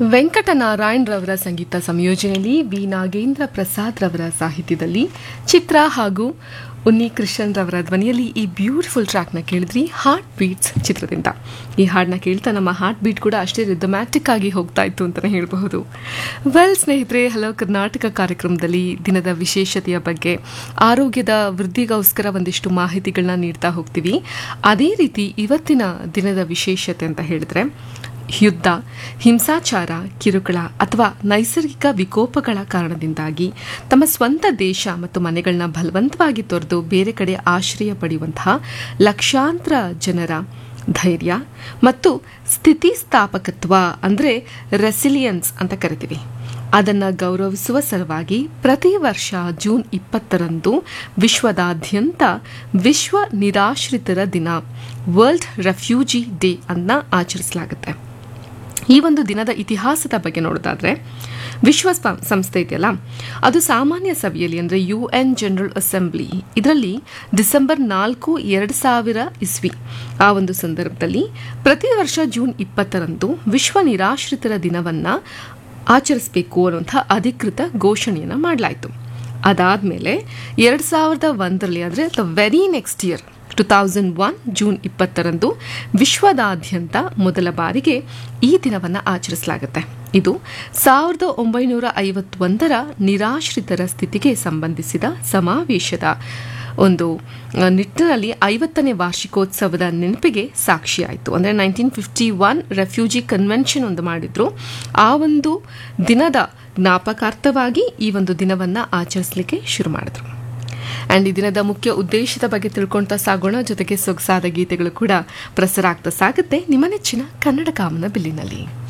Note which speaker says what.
Speaker 1: ವೆಂಕಟನಾರಾಯಣ್ ರವರ ಸಂಗೀತ ಸಂಯೋಜನೆಯಲ್ಲಿ ವಿ ನಾಗೇಂದ್ರ ಪ್ರಸಾದ್ ರವರ ಸಾಹಿತ್ಯದಲ್ಲಿ ಚಿತ್ರ ಹಾಗೂ ಉನ್ನಿ ಕೃಷ್ಣನ್ ರವರ ಧ್ವನಿಯಲ್ಲಿ ಈ ಬ್ಯೂಟಿಫುಲ್ ಟ್ರ್ಯಾಕ್ನ ಕೇಳಿದ್ರಿ ಹಾರ್ಟ್ ಬೀಟ್ಸ್ ಚಿತ್ರದಿಂದ. ಈ ಹಾಡನ್ನ ಕೇಳ್ತಾ ನಮ್ಮ ಹಾರ್ಟ್ ಬೀಟ್ ಕೂಡ ಅಷ್ಟೇ ರಿದಮ್ಯಾಟಿಕ್ ಆಗಿ ಹೋಗ್ತಾ ಇತ್ತು ಅಂತಲೇ ಹೇಳಬಹುದು. ವೆಲ್ ಸ್ನೇಹಿತರೆ, ಹಲೋ ಕರ್ನಾಟಕ ಕಾರ್ಯಕ್ರಮದಲ್ಲಿ ದಿನದ ವಿಶೇಷತೆಯ ಬಗ್ಗೆ, ಆರೋಗ್ಯದ ವೃದ್ಧಿಗೋಸ್ಕರ ಒಂದಿಷ್ಟು ಮಾಹಿತಿಗಳನ್ನ ನೀಡ್ತಾ ಹೋಗ್ತೀವಿ. ಅದೇ ರೀತಿ ಇವತ್ತಿನ ದಿನದ ವಿಶೇಷತೆ ಅಂತ ಹೇಳಿದ್ರೆ ಯುದ್ಧ, ಹಿಂಸಾಚಾರ, ಕಿರುಕುಳ ಅಥವಾ ನೈಸರ್ಗಿಕ ವಿಕೋಪಗಳ ಕಾರಣದಿಂದಾಗಿ ತಮ್ಮ ಸ್ವಂತ ದೇಶ ಮತ್ತು ಮನೆಗಳನ್ನ ಬಲವಂತವಾಗಿ ತೊರೆದು ಬೇರೆ ಕಡೆ ಆಶ್ರಯ ಪಡೆಯುವಂತಹ ಲಕ್ಷಾಂತರ ಜನರ ಧೈರ್ಯ ಮತ್ತು ಸ್ಥಿತಿಸ್ಥಾಪಕತ್ವ ಅಂದರೆ ರೆಸಿಲಿಯನ್ಸ್ ಅಂತ ಕರಿತೀವಿ. ಅದನ್ನು ಗೌರವಿಸುವ ಸಲುವಾಗಿ ಪ್ರತಿ ವರ್ಷ ಜೂನ್ 20ರಂದು ವಿಶ್ವದಾದ್ಯಂತ ವಿಶ್ವ ನಿರಾಶ್ರಿತರ ದಿನ, ವರ್ಲ್ಡ್ ರೆಫ್ಯೂಜಿ ಡೇ ಅನ್ನ ಆಚರಿಸಲಾಗುತ್ತೆ. ಈ ಒಂದು ದಿನದ ಇತಿಹಾಸದ ಬಗ್ಗೆ ನೋಡೋದಾದ್ರೆ, ವಿಶ್ವ ಸಂಸ್ಥೆ ಇದೆಯಲ್ಲ, ಅದು ಸಾಮಾನ್ಯ ಸಭೆಯಲ್ಲಿ ಅಂದರೆ UN ಜನರಲ್ ಅಸೆಂಬ್ಲಿ ಇದರಲ್ಲಿ ಡಿಸೆಂಬರ್ 4, 2000 ಇಸ್ವಿ ಆ ಒಂದು ಸಂದರ್ಭದಲ್ಲಿ ಪ್ರತಿ ವರ್ಷ ಜೂನ್ 20ರಂದು ವಿಶ್ವ ನಿರಾಶ್ರಿತರ ದಿನವನ್ನು ಆಚರಿಸಬೇಕು ಅನ್ನುವಂಥ ಅಧಿಕೃತ ಘೋಷಣೆಯನ್ನು ಮಾಡಲಾಯಿತು. ಅದಾದಮೇಲೆ 2001ರಲ್ಲಿ ಅಂದರೆ the very next year 2001 June 20ರಂದು ವಿಶ್ವದಾದ್ಯಂತ ಮೊದಲ ಬಾರಿಗೆ ಈ ದಿನವನ್ನು ಆಚರಿಸಲಾಗುತ್ತೆ. ಇದು 1951ರ ನಿರಾಶ್ರಿತರ ಸ್ಥಿತಿಗೆ ಸಂಬಂಧಿಸಿದ ಸಮಾವೇಶದ ಒಂದು ನಿಟ್ಟಿನಲ್ಲಿ 50ನೇ ವಾರ್ಷಿಕೋತ್ಸವದ ನೆನಪಿಗೆ ಸಾಕ್ಷಿಯಾಯಿತು. ಅಂದರೆ 1951 ರೆಫ್ಯೂಜಿ ಕನ್ವೆನ್ಷನ್ ಒಂದು ಮಾಡಿದ್ರು. ಆ ಒಂದು ದಿನದ ಜ್ಞಾಪಕಾರ್ಥವಾಗಿ ಈ ಒಂದು ದಿನವನ್ನು ಆಚರಿಸಲಿಕ್ಕೆ ಶುರು ಮಾಡಿದ್ರು. ಆ್ಯಂಡ್ ಈ ದಿನದ ಮುಖ್ಯ ಉದ್ದೇಶದ ಬಗ್ಗೆ ತಿಳ್ಕೊಳ್ತಾ ಸಾಗೋಣ. ಜೊತೆಗೆ ಸೊಗಸಾದ ಗೀತೆಗಳು ಕೂಡ ಪ್ರಸಾರ ಆಗ್ತಾ ಸಾಗುತ್ತೆ ನಿಮ್ಮ ನೆಚ್ಚಿನ ಕನ್ನಡ ಕಾಮನ ಬಿಲ್ಲಿನಲ್ಲಿ.